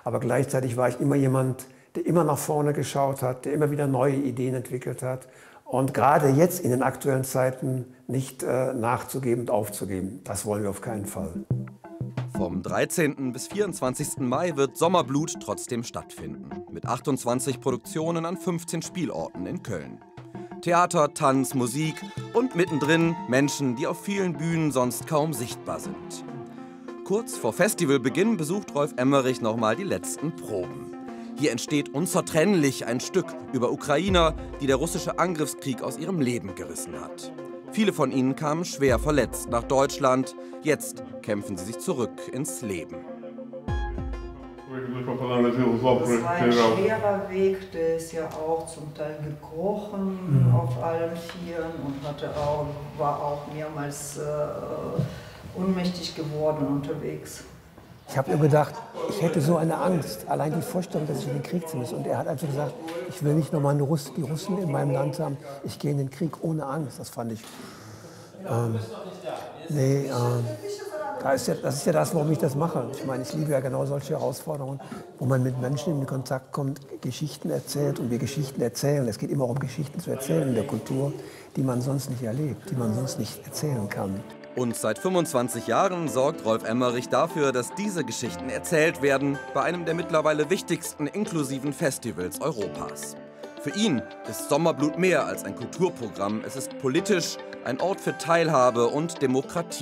Aber gleichzeitig war ich immer jemand, der immer nach vorne geschaut hat, der immer wieder neue Ideen entwickelt hat. Und gerade jetzt in den aktuellen Zeiten nicht nachzugeben und aufzugeben, das wollen wir auf keinen Fall. Vom 13. bis 24. Mai wird Sommerblut trotzdem stattfinden. Mit 28 Produktionen an 15 Spielorten in Köln. Theater, Tanz, Musik und mittendrin Menschen, die auf vielen Bühnen sonst kaum sichtbar sind. Kurz vor Festivalbeginn besucht Rolf Emmerich nochmal die letzten Proben. Hier entsteht unzertrennlich ein Stück über Ukrainer, die der russische Angriffskrieg aus ihrem Leben gerissen hat. Viele von ihnen kamen schwer verletzt nach Deutschland. Jetzt kämpfen sie sich zurück ins Leben. Das war ein schwerer Weg, der ist ja auch zum Teil gebrochen auf allen Vieren und war auch mehrmals ohnmächtig geworden unterwegs. Ich habe mir gedacht, ich hätte so eine Angst, allein die Vorstellung, dass ich in den Krieg ziehen muss. Und er hat einfach gesagt, ich will nicht nochmal die Russen in meinem Land haben, ich gehe in den Krieg ohne Angst. Das fand ich, das ist ja das, warum ich das mache. Ich meine, ich liebe ja genau solche Herausforderungen, wo man mit Menschen in Kontakt kommt, Geschichten erzählt und wir Geschichten erzählen. Es geht immer um Geschichten zu erzählen in der Kultur, die man sonst nicht erlebt, die man sonst nicht erzählen kann. Und seit 25 Jahren sorgt Rolf Emmerich dafür, dass diese Geschichten erzählt werden bei einem der mittlerweile wichtigsten inklusiven Festivals Europas. Für ihn ist Sommerblut mehr als ein Kulturprogramm. Es ist politisch, ein Ort für Teilhabe und Demokratie.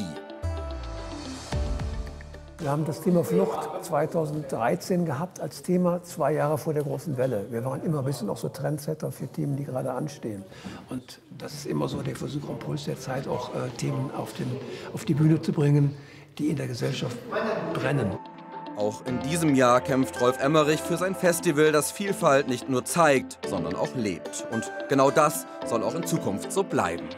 Wir haben das Thema Flucht 2013 gehabt als Thema, 2 Jahre vor der großen Welle. Wir waren immer ein bisschen auch so Trendsetter für Themen, die gerade anstehen. Und das ist immer so der Versuch am Puls der Zeit, auch Themen auf die Bühne zu bringen, die in der Gesellschaft brennen. Auch in diesem Jahr kämpft Rolf Emmerich für sein Festival, das Vielfalt nicht nur zeigt, sondern auch lebt. Und genau das soll auch in Zukunft so bleiben.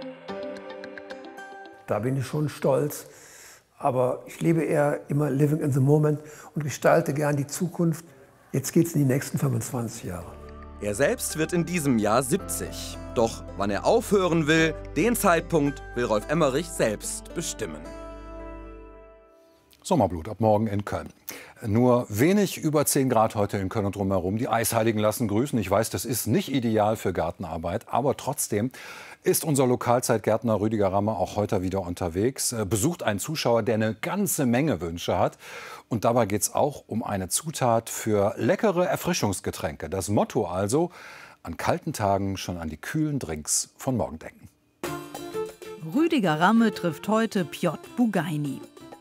Da bin ich schon stolz. Aber ich lebe eher immer living in the moment und gestalte gern die Zukunft. Jetzt geht es in die nächsten 25 Jahre. Er selbst wird in diesem Jahr 70. Doch wann er aufhören will, den Zeitpunkt will Rolf Emmerich selbst bestimmen. Sommerblut ab morgen in Köln. Nur wenig über 10 Grad heute in Köln und drumherum. Die Eisheiligen lassen grüßen. Ich weiß, das ist nicht ideal für Gartenarbeit, aber trotzdem ist unser Lokalzeitgärtner Rüdiger Rammer auch heute wieder unterwegs. Besucht einen Zuschauer, der eine ganze Menge Wünsche hat. Und dabei geht es auch um eine Zutat für leckere Erfrischungsgetränke. Das Motto also, an kalten Tagen schon an die kühlen Drinks von morgen denken. Rüdiger Ramme trifft heute Piotr Bugaini.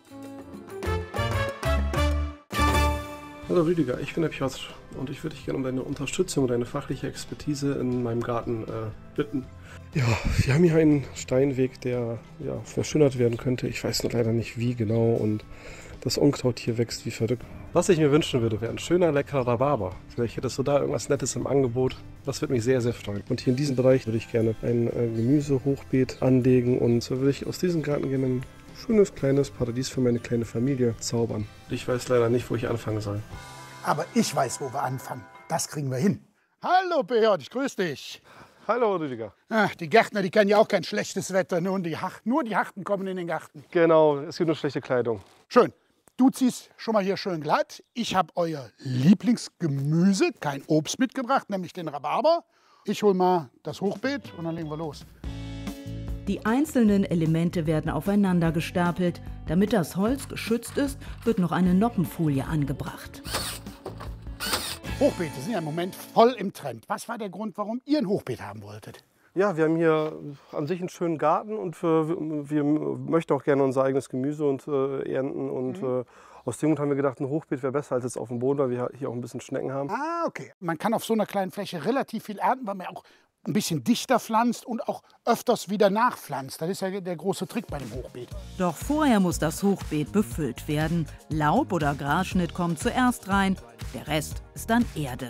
Hallo Rüdiger, ich bin der Piotr und ich würde dich gerne um deine Unterstützung und deine fachliche Expertise in meinem Garten bitten. Ja, wir haben hier einen Steinweg, der verschönert werden könnte. Ich weiß noch leider nicht wie genau und das Unkraut hier wächst wie verrückt. Was ich mir wünschen würde, wäre ein schöner, leckerer Rhabarber. Vielleicht hättest du da irgendwas Nettes im Angebot. Das würde mich sehr, sehr freuen. Und hier in diesem Bereich würde ich gerne ein Gemüsehochbeet anlegen und so würde ich aus diesem Garten gerne ein schönes, kleines Paradies für meine kleine Familie zaubern. Ich weiß leider nicht, wo ich anfangen soll. Aber ich weiß, wo wir anfangen. Das kriegen wir hin. Hallo Beat, ich grüße dich. Hallo Rüdiger. Ach, die Gärtner, die kennen ja auch kein schlechtes Wetter. Nur die Harten kommen in den Garten. Genau, es gibt nur schlechte Kleidung. Schön. Du ziehst schon mal hier schön glatt. Ich habe euer Lieblingsgemüse, kein Obst mitgebracht, nämlich den Rhabarber. Ich hole mal das Hochbeet und dann legen wir los. Die einzelnen Elemente werden aufeinander gestapelt. Damit das Holz geschützt ist, wird noch eine Noppenfolie angebracht. Hochbeete sind ja im Moment voll im Trend. Was war der Grund, warum ihr ein Hochbeet haben wolltet? Ja, wir haben hier an sich einen schönen Garten und wir möchten auch gerne unser eigenes Gemüse ernten. Und aus dem Grund haben wir gedacht, ein Hochbeet wäre besser als jetzt auf dem Boden, weil wir hier auch ein bisschen Schnecken haben. Ah, okay. Man kann auf so einer kleinen Fläche relativ viel ernten, weil man auch ein bisschen dichter pflanzt und auch öfters wieder nachpflanzt. Das ist ja der große Trick bei dem Hochbeet. Doch vorher muss das Hochbeet befüllt werden. Laub oder Grasschnitt kommt zuerst rein, der Rest ist dann Erde.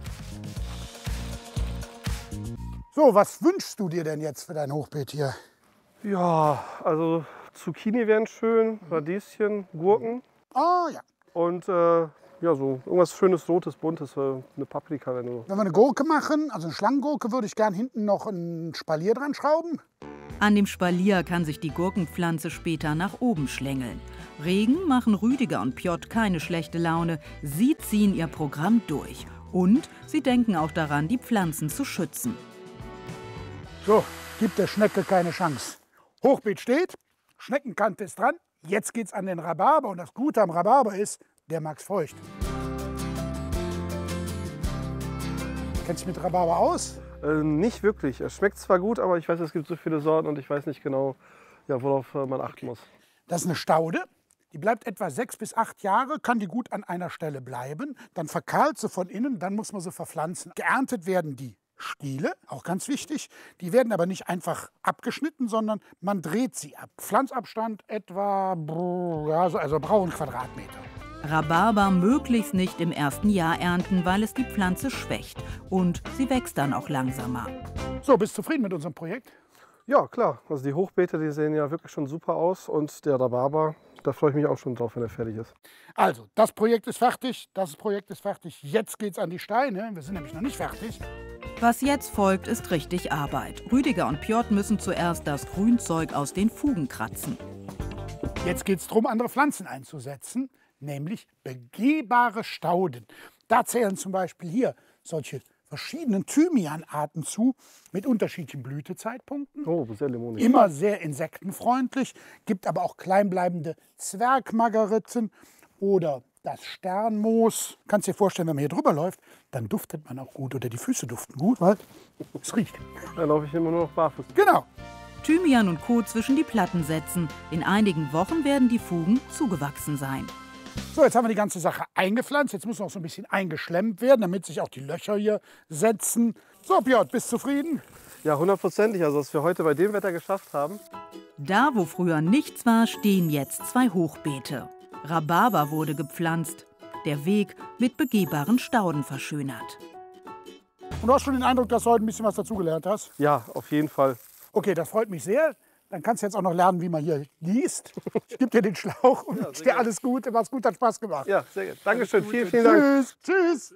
So, was wünschst du dir denn jetzt für dein Hochbeet hier? Ja, also Zucchini wären schön, Radieschen, Gurken. Ah, ja. Und ja, so irgendwas Schönes, Rotes, Buntes, eine Paprika. Wenn wir eine Gurke machen, also eine Schlangengurke, würde ich gern hinten noch ein Spalier dran schrauben. An dem Spalier kann sich die Gurkenpflanze später nach oben schlängeln. Regen machen Rüdiger und Piotr keine schlechte Laune. Sie ziehen ihr Programm durch. Und sie denken auch daran, die Pflanzen zu schützen. So, gibt der Schnecke keine Chance. Hochbeet steht, Schneckenkante ist dran. Jetzt geht's an den Rhabarber. Und das Gute am Rhabarber ist, der mag's feucht. Kennst du dich mit Rhabarber aus? Nicht wirklich. Es schmeckt zwar gut, aber ich weiß, es gibt so viele Sorten und ich weiß nicht genau, ja, worauf man achten muss. Das ist eine Staude. Die bleibt etwa 6 bis 8 Jahre, kann die gut an einer Stelle bleiben. Dann verkahlt sie von innen, dann muss man sie verpflanzen. Geerntet werden die Stiele, auch ganz wichtig. Die werden aber nicht einfach abgeschnitten, sondern man dreht sie ab. Pflanzabstand etwa, ja, also brauchen Quadratmeter. Rhabarber möglichst nicht im ersten Jahr ernten, weil es die Pflanze schwächt. Und sie wächst dann auch langsamer. So, bist du zufrieden mit unserem Projekt? Ja, klar. Also die Hochbeete, die sehen ja wirklich schon super aus. Und der Rhabarber, da freue ich mich auch schon drauf, wenn er fertig ist. Also, das Projekt ist fertig, das Projekt ist fertig. Jetzt geht's an die Steine. Wir sind nämlich noch nicht fertig. Was jetzt folgt, ist richtig Arbeit. Rüdiger und Piotr müssen zuerst das Grünzeug aus den Fugen kratzen. Jetzt geht es darum, andere Pflanzen einzusetzen, nämlich begehbare Stauden. Da zählen zum Beispiel hier solche verschiedenen Thymianarten zu, mit unterschiedlichen Blütezeitpunkten. Oh, sehr limonig. Immer sehr insektenfreundlich, gibt aber auch kleinbleibende Zwergmargeriten oder das Sternmoos. Kannst dir vorstellen, wenn man hier drüber läuft, dann duftet man auch gut oder die Füße duften gut, weil es riecht. Da laufe ich immer nur noch barfuß. Genau. Thymian und Co. zwischen die Platten setzen. In einigen Wochen werden die Fugen zugewachsen sein. So, jetzt haben wir die ganze Sache eingepflanzt. Jetzt muss noch so ein bisschen eingeschlemmt werden, damit sich auch die Löcher hier setzen. So, Piotr, bist du zufrieden? Ja, 100%. Also, was wir heute bei dem Wetter geschafft haben. Da, wo früher nichts war, stehen jetzt 2 Hochbeete. Rhabarber wurde gepflanzt. Der Weg mit begehbaren Stauden verschönert. Und du hast schon den Eindruck, dass du heute ein bisschen was dazugelernt hast? Ja, auf jeden Fall. Okay, das freut mich sehr. Dann kannst du jetzt auch noch lernen, wie man hier gießt. Ich gebe dir den Schlauch und wünsche dir alles Gute. War's gut, hat Spaß gemacht. Ja, sehr gut. Dankeschön. Vielen Dank. Tschüss. Tschüss.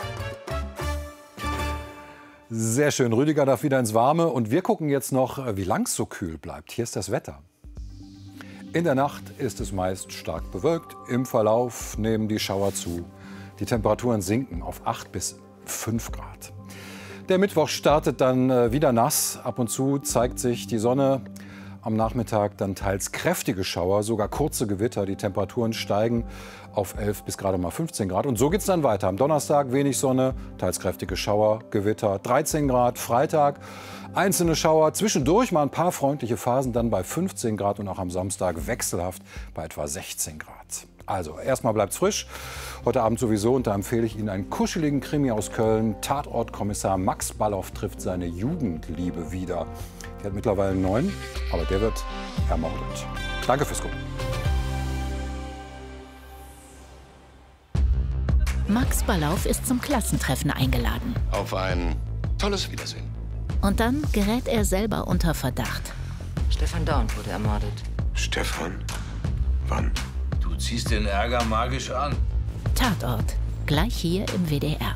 Sehr schön. Rüdiger darf wieder ins Warme. Und wir gucken jetzt noch, wie lang es so kühl bleibt. Hier ist das Wetter. In der Nacht ist es meist stark bewölkt. Im Verlauf nehmen die Schauer zu. Die Temperaturen sinken auf 8 bis 5 Grad. Der Mittwoch startet dann wieder nass. Ab und zu zeigt sich die Sonne. Am Nachmittag dann teils kräftige Schauer, sogar kurze Gewitter. Die Temperaturen steigen auf 11 bis gerade mal 15 Grad. Und so geht es dann weiter. Am Donnerstag wenig Sonne, teils kräftige Schauer, Gewitter, 13 Grad. Freitag einzelne Schauer, zwischendurch mal ein paar freundliche Phasen, dann bei 15 Grad und auch am Samstag wechselhaft bei etwa 16 Grad. Also, erstmal bleibt's frisch. Heute Abend sowieso, und da empfehle ich Ihnen einen kuscheligen Krimi aus Köln. Tatortkommissar Max Balloff trifft seine Jugendliebe wieder. Die hat mittlerweile einen neuen, aber der wird ermordet. Danke fürs Gucken. Max Balloff ist zum Klassentreffen eingeladen. Auf ein tolles Wiedersehen. Und dann gerät er selber unter Verdacht. Stefan Daun wurde ermordet. Stefan? Wann? Du ziehst den Ärger magisch an. Tatort. Gleich hier im WDR.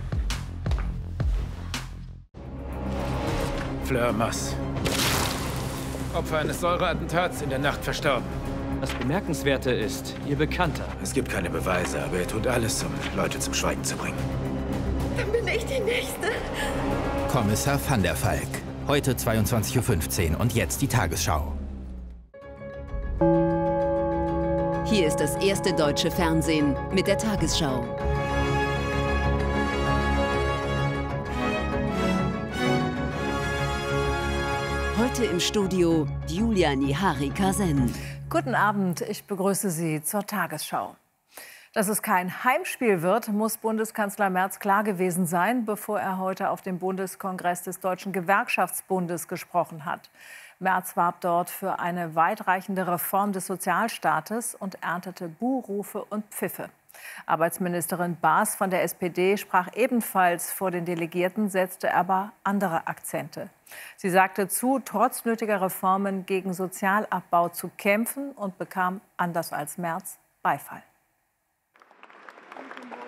Fleur Mass. Opfer eines Säureattentats, in der Nacht verstorben. Das Bemerkenswerte ist, ihr Bekannter. Es gibt keine Beweise, aber er tut alles, um Leute zum Schweigen zu bringen. Dann bin ich die Nächste. Kommissar van der Valk. Heute 22:15 Uhr und jetzt die Tagesschau. Hier ist das erste deutsche Fernsehen mit der Tagesschau. Heute im Studio Julia Nihari-Kasen. Guten Abend, ich begrüße Sie zur Tagesschau. Dass es kein Heimspiel wird, muss Bundeskanzler Merz klar gewesen sein, bevor er heute auf dem Bundeskongress des Deutschen Gewerkschaftsbundes gesprochen hat. Merz warb dort für eine weitreichende Reform des Sozialstaates und erntete Buhrufe und Pfiffe. Arbeitsministerin Baas von der SPD sprach ebenfalls vor den Delegierten, setzte aber andere Akzente. Sie sagte zu, trotz nötiger Reformen gegen Sozialabbau zu kämpfen und bekam, anders als Merz, Beifall.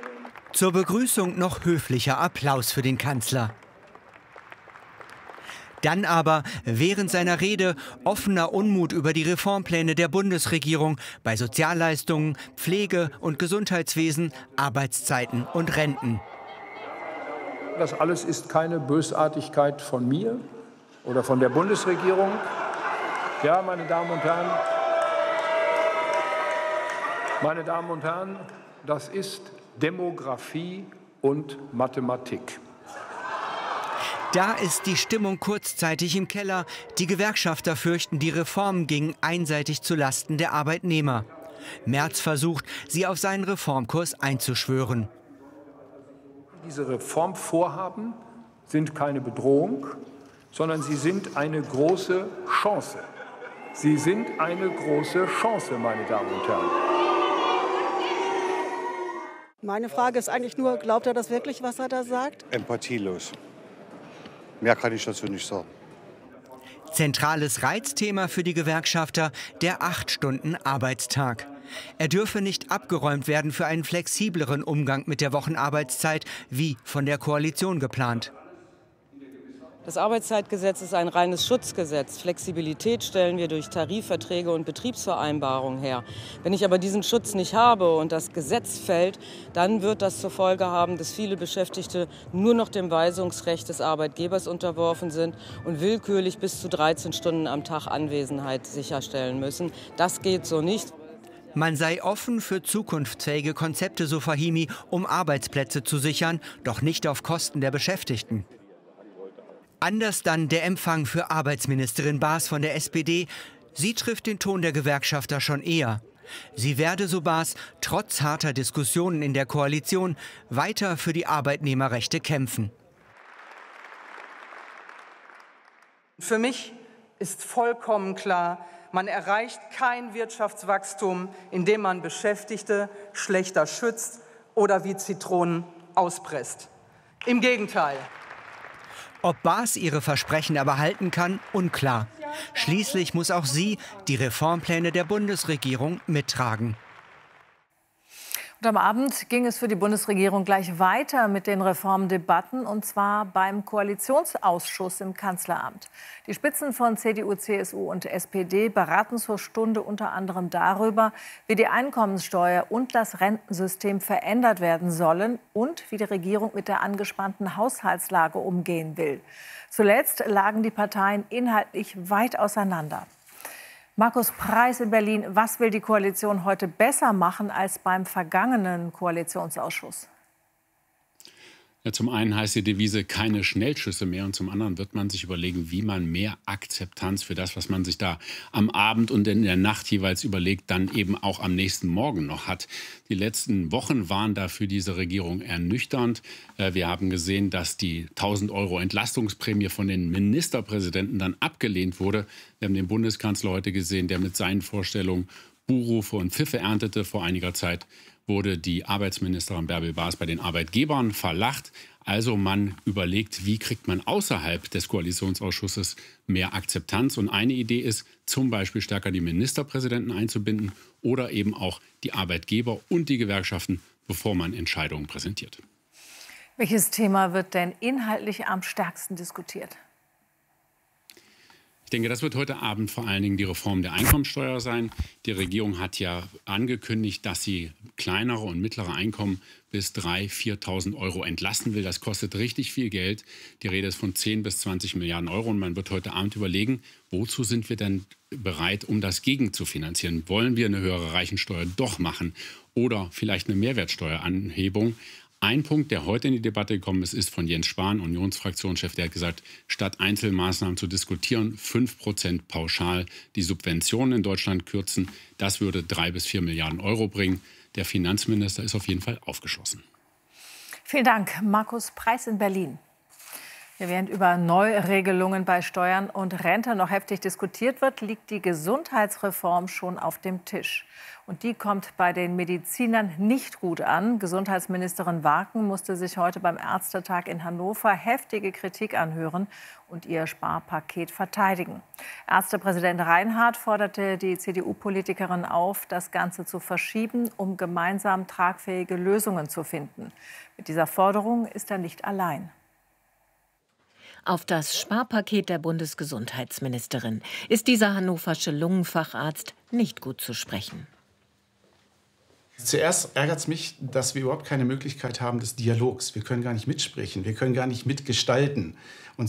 Zur Begrüßung noch höflicher Applaus für den Kanzler. Dann aber während seiner Rede offener Unmut über die Reformpläne der Bundesregierung bei Sozialleistungen, Pflege- und Gesundheitswesen, Arbeitszeiten und Renten. Das alles ist keine Bösartigkeit von mir oder von der Bundesregierung. Ja, meine Damen und Herren, das ist Demografie und Mathematik. Da ist die Stimmung kurzzeitig im Keller. Die Gewerkschafter fürchten, die Reformen gingen einseitig zu Lasten der Arbeitnehmer. Merz versucht, sie auf seinen Reformkurs einzuschwören. Diese Reformvorhaben sind keine Bedrohung, sondern sie sind eine große Chance. Sie sind eine große Chance, meine Damen und Herren. Meine Frage ist eigentlich nur, glaubt er das wirklich, was er da sagt? Empathielos. Mehr kann ich dazu nicht sagen. Zentrales Reizthema für die Gewerkschafter, der 8-Stunden-Arbeitstag. Er dürfe nicht abgeräumt werden für einen flexibleren Umgang mit der Wochenarbeitszeit, wie von der Koalition geplant. Das Arbeitszeitgesetz ist ein reines Schutzgesetz. Flexibilität stellen wir durch Tarifverträge und Betriebsvereinbarungen her. Wenn ich aber diesen Schutz nicht habe und das Gesetz fällt, dann wird das zur Folge haben, dass viele Beschäftigte nur noch dem Weisungsrecht des Arbeitgebers unterworfen sind und willkürlich bis zu 13 Stunden am Tag Anwesenheit sicherstellen müssen. Das geht so nicht. Man sei offen für zukunftsfähige Konzepte, so Fahimi, um Arbeitsplätze zu sichern, doch nicht auf Kosten der Beschäftigten. Anders dann der Empfang für Arbeitsministerin Baas von der SPD. Sie trifft den Ton der Gewerkschafter schon eher. Sie werde, so Baas, trotz harter Diskussionen in der Koalition weiter für die Arbeitnehmerrechte kämpfen. Für mich ist vollkommen klar, man erreicht kein Wirtschaftswachstum, indem man Beschäftigte schlechter schützt oder wie Zitronen auspresst. Im Gegenteil. Ob Baas ihre Versprechen aber halten kann, unklar. Schließlich muss auch sie die Reformpläne der Bundesregierung mittragen. Und am Abend ging es für die Bundesregierung gleich weiter mit den Reformdebatten, und zwar beim Koalitionsausschuss im Kanzleramt. Die Spitzen von CDU, CSU und SPD beraten zur Stunde unter anderem darüber, wie die Einkommenssteuer und das Rentensystem verändert werden sollen und wie die Regierung mit der angespannten Haushaltslage umgehen will. Zuletzt lagen die Parteien inhaltlich weit auseinander. Markus Preis in Berlin, was will die Koalition heute besser machen als beim vergangenen Koalitionsausschuss? Ja, zum einen heißt die Devise keine Schnellschüsse mehr und zum anderen wird man sich überlegen, wie man mehr Akzeptanz für das, was man sich da am Abend und in der Nacht jeweils überlegt, dann eben auch am nächsten Morgen noch hat. Die letzten Wochen waren da für diese Regierung ernüchternd. Wir haben gesehen, dass die 1.000 € Entlastungsprämie von den Ministerpräsidenten dann abgelehnt wurde. Wir haben den Bundeskanzler heute gesehen, der mit seinen Vorstellungen Buhrufe und Pfiffe erntete. Vor einiger Zeit wurde die Arbeitsministerin Bärbel Baas bei den Arbeitgebern verlacht. Also man überlegt, wie kriegt man außerhalb des Koalitionsausschusses mehr Akzeptanz. Und eine Idee ist, zum Beispiel stärker die Ministerpräsidenten einzubinden oder eben auch die Arbeitgeber und die Gewerkschaften, bevor man Entscheidungen präsentiert. Welches Thema wird denn inhaltlich am stärksten diskutiert? Ich denke, das wird heute Abend vor allen Dingen die Reform der Einkommensteuer sein. Die Regierung hat ja angekündigt, dass sie kleinere und mittlere Einkommen bis 3.000, 4.000 € entlasten will. Das kostet richtig viel Geld. Die Rede ist von 10 bis 20 Milliarden €. Und man wird heute Abend überlegen, wozu sind wir denn bereit, um das gegenzufinanzieren? Wollen wir eine höhere Reichensteuer doch machen oder vielleicht eine Mehrwertsteueranhebung? Ein Punkt, der heute in die Debatte gekommen ist, ist von Jens Spahn, Unionsfraktionschef. Der hat gesagt, statt Einzelmaßnahmen zu diskutieren, 5% pauschal die Subventionen in Deutschland kürzen. Das würde 3 bis 4 Milliarden € bringen. Der Finanzminister ist auf jeden Fall aufgeschlossen. Vielen Dank, Markus Preis in Berlin. Während über Neuregelungen bei Steuern und Rente noch heftig diskutiert wird, liegt die Gesundheitsreform schon auf dem Tisch. Und die kommt bei den Medizinern nicht gut an. Gesundheitsministerin Warken musste sich heute beim Ärztetag in Hannover heftige Kritik anhören und ihr Sparpaket verteidigen. Ärztepräsident Reinhardt forderte die CDU-Politikerin auf, das Ganze zu verschieben, um gemeinsam tragfähige Lösungen zu finden. Mit dieser Forderung ist er nicht allein. Auf das Sparpaket der Bundesgesundheitsministerin ist dieser hannoversche Lungenfacharzt nicht gut zu sprechen. Zuerst ärgert es mich, dass wir überhaupt keine Möglichkeit haben des Dialogs. Wir können gar nicht mitsprechen, wir können gar nicht mitgestalten. Und